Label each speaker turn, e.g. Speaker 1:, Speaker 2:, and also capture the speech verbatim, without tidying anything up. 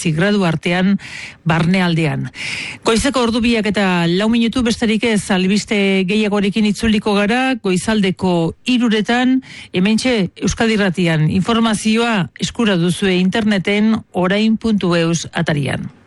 Speaker 1: bederatzi gradu artean barnealdean. Goizeko ordu biak eta lau minutu besterik ez albiste gehiagorekin itzuliko gara, goizaldeko hiruretan, hementxe Euskadi Irratian informazioa eskura duzue interneten orain puntu eus atarian.